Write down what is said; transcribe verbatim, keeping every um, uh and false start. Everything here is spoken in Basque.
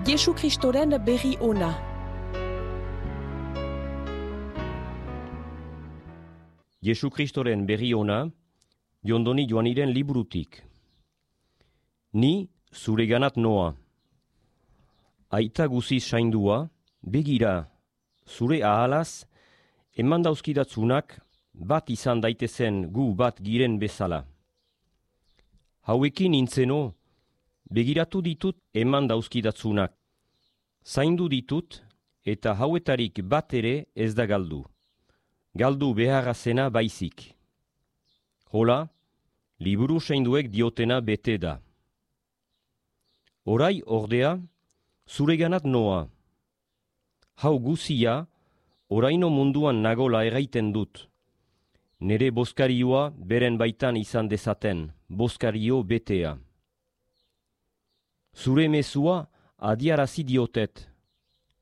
Jesu Kristoren berri ona. Jesu Kristoren berri ona, Jondoni Joaniren liburutik. Ni zureganat noa. Aita guziz saindua, begira, zure ahalaz, eman dauzkidatzunak bat izan daitezen gu bat giren bezala. Hauekin nintzeno, begiratu ditut eman dauzkidatzunak. Zaindu ditut eta hauetarik bat ere ez da galdu. Galdu beharra zena baizik. Hola, liburu zainduek diotena bete da. Orai ordea, zureganat noa. Hau guzia, oraino munduan nagola erraiten dut. Nere bozkarioa beren baitan izan dezaten, bozkario betea. Zure mezua adiarazi diotet.